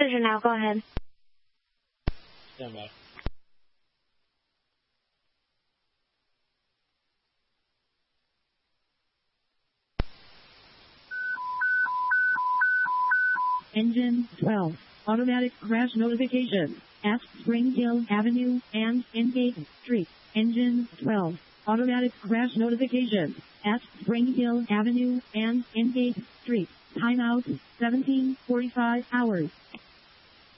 decision now. Go ahead. Stand by. Engine 12. Automatic crash notification at Spring Hill Avenue and Ingate Street. Engine 12. Automatic crash notification at Spring Hill Avenue and Ingate Street. Timeout 17:45 hours.